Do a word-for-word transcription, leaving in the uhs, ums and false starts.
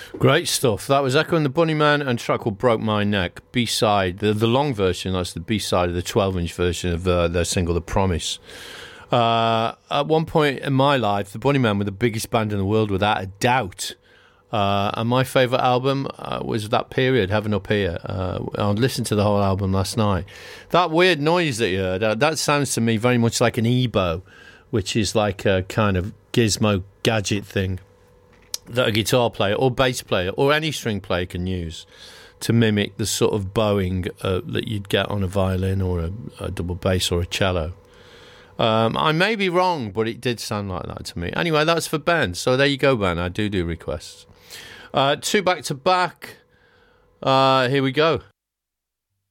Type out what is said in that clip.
Great stuff. That was Echo and the Bunnymen and a track called Broke My Neck. B-side, the, the long version, that's the B-side of the twelve-inch version of uh, their single, The Promise. Uh, at one point in my life, the Bunnymen were the biggest band in the world, without a doubt. Uh, and my favourite album uh, was that period, Heaven Up Here. Uh, I listened to the whole album last night. That weird noise that you heard, uh, that sounds to me very much like an ebow, which is like a kind of gizmo gadget thing that a guitar player or bass player or any string player can use to mimic the sort of bowing uh, that you'd get on a violin or a, a double bass or a cello. Um, I may be wrong, but it did sound like that to me. Anyway, that's for Ben. So there you go, Ben. I do do requests. Uh, two back to back. Uh, here we go.